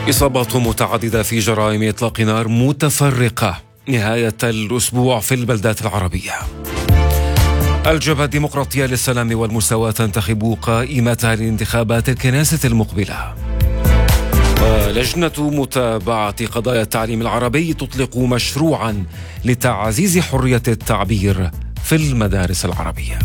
إصابات متعددة في جرائم إطلاق نار متفرقة نهاية الأسبوع في البلدات العربية. الجبهة الديمقراطية للسلام والمساواة تنتخب قائمتها لانتخابات الكنيسة المقبلة. ولجنة متابعة قضايا التعليم العربي تطلق مشروعا لتعزيز حرية التعبير في المدارس العربية.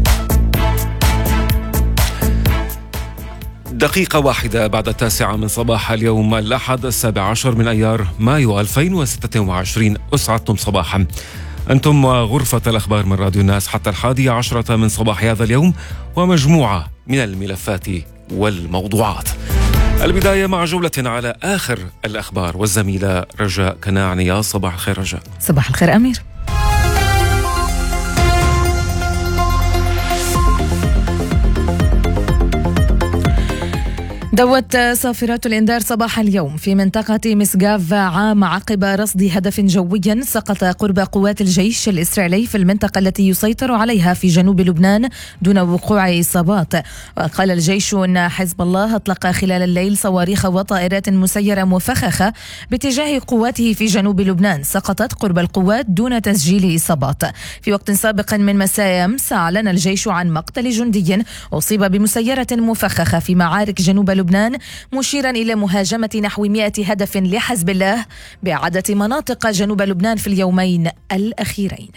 دقيقة واحدة بعد 9 من صباح اليوم الأحد 17 من أيار مايو 2026. أسعدتم صباحا أنتم وغرفة الأخبار من راديو الناس حتى 11 من صباح هذا اليوم ومجموعة من الملفات والموضوعات. البداية مع جولة على آخر الأخبار والزميلة رجاء كناعني. صباح الخير رجاء. صباح الخير أمير. دوت صافرات الإنذار صباح اليوم في منطقة مسقاف عام عقب رصد هدف جوي سقط قرب قوات الجيش الإسرائيلي في المنطقة التي يسيطر عليها في جنوب لبنان دون وقوع إصابات. وقال الجيش أن حزب الله أطلق خلال الليل صواريخ وطائرات مسيرة مفخخة باتجاه قواته في جنوب لبنان سقطت قرب القوات دون تسجيل إصابات. في وقت سابق من مساء أمس أعلن الجيش عن مقتل جندي أصيب بمسيرة مفخخة في معارك جنوب لبنان مشيرا إلى مهاجمة نحو 100 هدف لحزب الله بعدة مناطق جنوب لبنان في اليومين الأخيرين.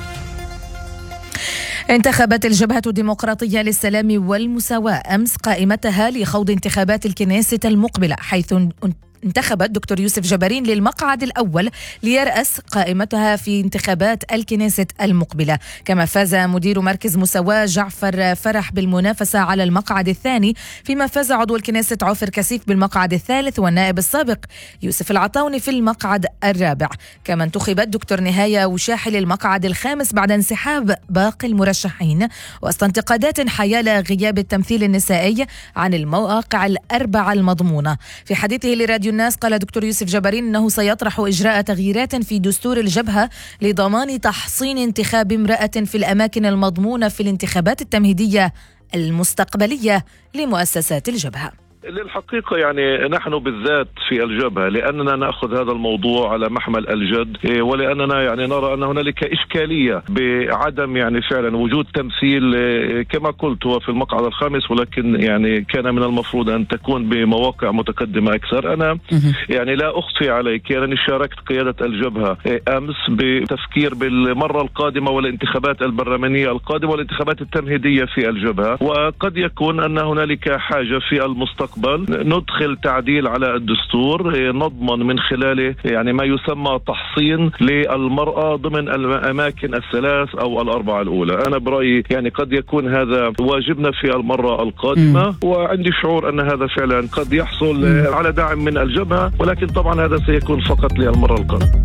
انتخبت الجبهة الديمقراطية للسلام والمساواة أمس قائمتها لخوض انتخابات الكنيسة المقبلة، حيث انتخبت دكتور يوسف جبرين للمقعد الأول ليرأس قائمتها في انتخابات الكنيسة المقبلة. كما فاز مدير مركز مساواة جعفر فرح بالمنافسة على المقعد الثاني، فيما فاز عضو الكنيسة عوفر كسيف بالمقعد الثالث والنائب السابق يوسف العطاوني في المقعد الرابع. كما انتخبت دكتور نهاية وشاحي للمقعد الخامس بعد انسحاب باقي المرشحين وسط انتقادات حيال غياب التمثيل النسائي عن المواقع الأربعة المضمونة. في حديثه لراديو الناس قال دكتور يوسف جبرين أنه سيطرح إجراء تغييرات في دستور الجبهة لضمان تحصين انتخاب امرأة في الأماكن المضمونة في الانتخابات التمهيدية المستقبلية لمؤسسات الجبهة. للحقيقة يعني نحن بالذات في الجبهة لأننا نأخذ هذا الموضوع على محمل الجد، ولأننا يعني نرى أن هنالك إشكالية بعدم يعني فعلا وجود تمثيل كما قلت هو في المقعد الخامس، ولكن يعني كان من المفروض أن تكون بمواقع متقدمة أكثر. أنا يعني لا أخفي عليك أنني شاركت قيادة الجبهة أمس بتفكير بالمرة القادمة والانتخابات البرلمانية القادمة والانتخابات التمهيدية في الجبهة، وقد يكون أن هنالك حاجة في المستقبل ندخل تعديل على الدستور نضمن من خلاله يعني ما يسمى تحصين للمرأة ضمن الأماكن الثلاث أو الأربعة الأولى. أنا برأيي يعني قد يكون هذا واجبنا في المرة القادمة، وعندي شعور أن هذا فعلا قد يحصل على دعم من الجبهة، ولكن طبعا هذا سيكون فقط للمرة القادمة.